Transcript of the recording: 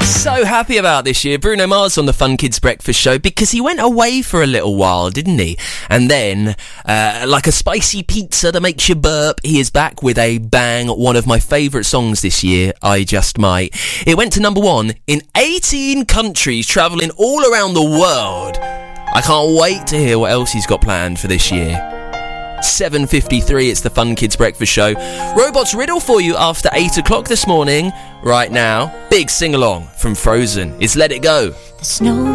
So happy about this year. Bruno Mars on the Fun Kids Breakfast Show because he went away for a little while, didn't he? And then, like a spicy pizza that makes you burp, he is back with a bang. One of my favourite songs this year, I Just Might. It went to number 1 in 18 countries, travelling all around the world. I can't wait to hear what else he's got planned for this year. 7:53, it's the Fun Kids Breakfast Show. Robots Riddle for you after 8 o'clock this morning. Right now, big sing-along from Frozen. It's Let It Go. The snow